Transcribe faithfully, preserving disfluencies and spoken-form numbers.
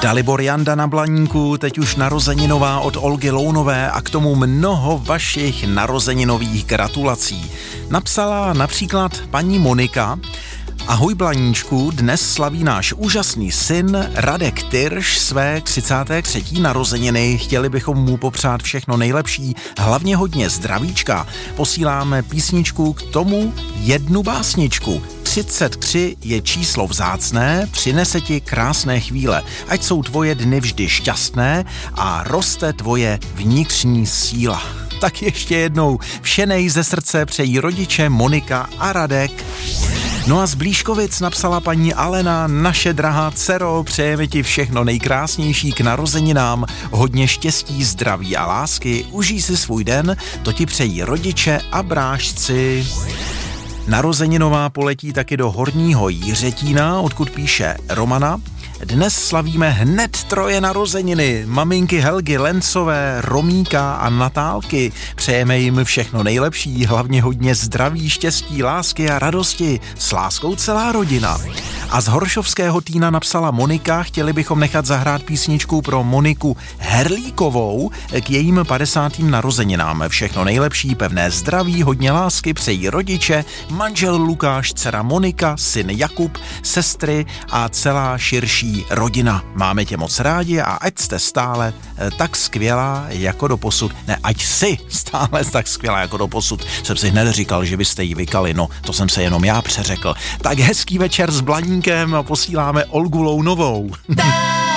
Dalibor Janda na Blaníku, teď už narozeninová od Olgy Lounové a k tomu mnoho vašich narozeninových gratulací. Napsala například paní Monika: Ahoj Blaníčku, dnes slaví náš úžasný syn Radek Tyrš své třicáté třetí narozeniny. Chtěli bychom mu popřát všechno nejlepší, hlavně hodně zdravíčka. Posíláme písničku, k tomu jednu básničku. třicet tři je číslo vzácné, přinese ti krásné chvíle. Ať jsou tvoje dny vždy šťastné a roste tvoje vnitřní síla. Tak ještě jednou vše nej ze srdce přejí rodiče Monika a Radek. No a z Blížkovic napsala paní Alena: naše drahá dcero, přejeme ti všechno nejkrásnější k narozeninám, hodně štěstí, zdraví a lásky, užij si svůj den, to ti přejí rodiče a brášci. Narozeninová poletí taky do Horního Jiřetína, odkud píše Romana: dnes slavíme hned troje narozeniny, maminky Helgy Lencové, Romíka a Natálky. Přejeme jim všechno nejlepší, hlavně hodně zdraví, štěstí, lásky a radosti. S láskou celá rodina. A z Horšovského Týna napsala Monika: chtěli bychom nechat zahrát písničku pro Moniku Herlíkovou k jejím padesátým narozeninám. Všechno nejlepší, pevné zdraví, hodně lásky přejí rodiče, manžel Lukáš, dcera Monika, syn Jakub, sestry a celá širší rodina. Máme tě moc rádi a ať jste stále tak skvělá jako doposud. Ne, ať jsi stále tak skvělá jako doposud. Jsem si hned říkal, že byste jí vykali, no to jsem se jenom já přeřekl. Tak hezký večer s Blaníkem a posíláme Olgu Lounovou.